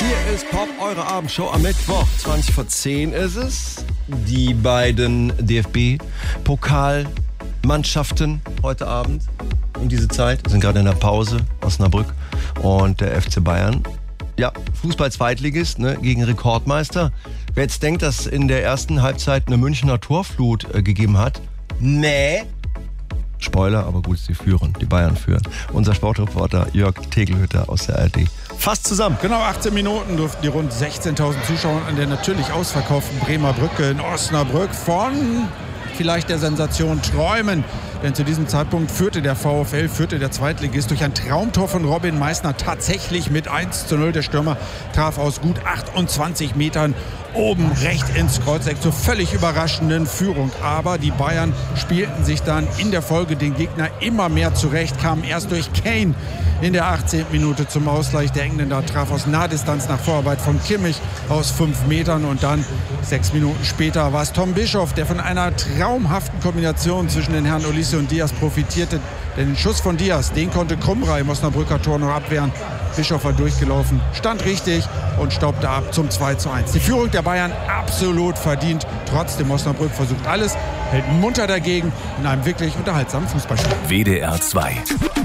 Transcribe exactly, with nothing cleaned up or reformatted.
Hier ist Pop, eure Abendshow am Mittwoch. zwanzig vor zehn ist es. Die beiden D F B-Pokalmannschaften heute Abend um diese Zeit sind gerade in der Pause. Osnabrück und der F C Bayern. Ja, Fußball-Zweitligist, ne, gegen Rekordmeister. Wer jetzt denkt, dass in der ersten Halbzeit eine Münchner Torflut äh, gegeben hat, nee. Spoiler, aber gut, sie führen, die Bayern führen. Unser Sportreporter Jörg Tegelhütter aus der A R D. Fast zusammen. Genau, achtzehn Minuten durften die rund sechzehntausend Zuschauer an der natürlich ausverkauften Bremer Brücke in Osnabrück von vielleicht der Sensation träumen. Denn zu diesem Zeitpunkt führte der VfL, führte der Zweitligist durch ein Traumtor von Robin Meissner tatsächlich mit eins zu null. Der Stürmer traf aus gut achtundzwanzig Metern oben recht ins Kreuzeck zur völlig überraschenden Führung. Aber die Bayern spielten sich dann in der Folge den Gegner immer mehr zurecht, kamen erst durch Kane in der achtzehnten Minute zum Ausgleich. Der Engländer traf aus Nahdistanz nach Vorarbeit von Kimmich aus fünf Metern. Und dann, sechs Minuten später, war es Tom Bischoff, der von einer traumhaften Kombination zwischen den Herren Olise und Diaz profitierte. Denn den Schuss von Diaz, den konnte Krumrei im Osnabrücker Tor noch abwehren. Bischoff war durchgelaufen, stand richtig und staubte ab zum zwei zu eins. Die Führung der Bayern absolut verdient. Trotzdem, Osnabrück versucht alles, hält munter dagegen in einem wirklich unterhaltsamen Fußballspiel. W D R zwei